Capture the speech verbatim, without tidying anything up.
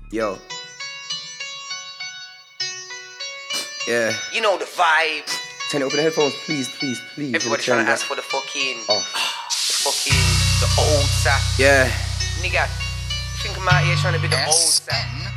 Yo. Yeah. You know the vibe. Turn it up in the headphones, please, please, please. Everybody Turn trying to that ask for the fucking, off. the fucking, the old sack. Yeah. Nigga, you think I'm out here trying to be the old sack?